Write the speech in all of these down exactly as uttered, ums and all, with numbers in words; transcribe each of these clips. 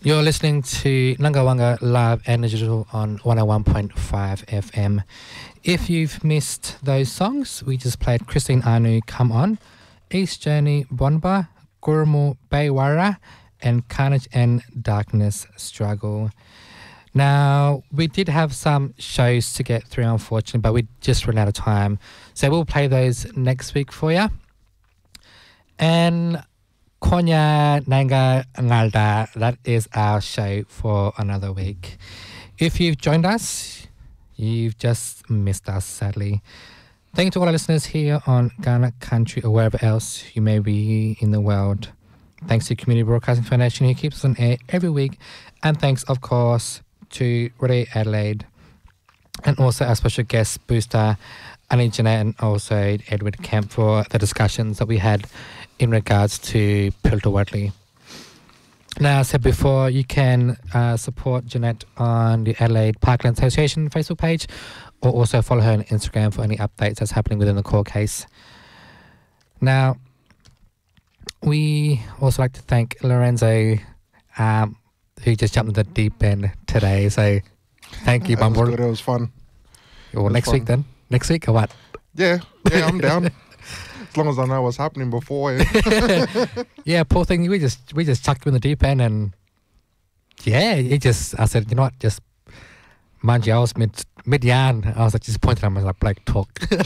You're listening to Nangawanga Live and Digital on one oh one point five F M. If you've missed those songs, we just played Christine Anu, Come On, East Journey, Bonba, Gurmu, Baywara, and Carnage and Darkness, Struggle. Now, we did have some shows to get through, unfortunately, but we just ran out of time. So we'll play those next week for you. And Konya Nanga Ngalda, that is our show for another week. If you've joined us, you've just missed us, sadly. Thank you to all our listeners here on Ghana Country or wherever else you may be in the world. Thanks to Community Broadcasting Foundation who keeps us on air every week. And thanks, of course, to Radio Adelaide and also our special guest booster, Annie Jeanette, and also Edward Kemp for the discussions that we had in regards to Piltawatli. Now, as I said before, you can uh, support Jeanette on the Adelaide Parkland Association Facebook page or also follow her on Instagram for any updates that's happening within the court case. Now, we also like to thank Lorenzo, um, who just jumped into the deep end today. So, thank you, Bumble. Bumble. It was fun. Well, next fun. week then? Next week or what? Yeah, yeah, I'm down. As long as I know what's happening before. Yeah, poor thing. We just we just chucked him in the deep end, and yeah, he just. I said, you know what, just mind you, I was mid mid yarn. I was like just pointing at him. I was like, Blake, talk.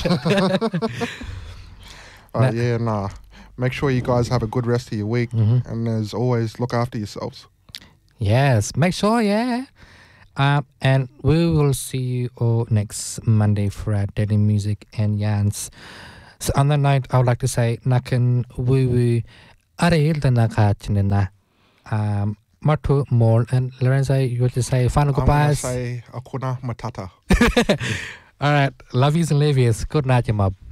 uh, yeah, nah. Make sure you guys have a good rest of your week, mm-hmm. and as always, look after yourselves. Yes, make sure, yeah. Um, and we will see you all next Monday for our daily music and yarns. So on that note, I would like to say, Nakan woo woo, Ariel the Nakachinina, um, Matu Mol, and Lorenzo, you want to say final goodbyes? I'm going to say Akuna Matata. All right, love yous and leave yous. Good night, your mob.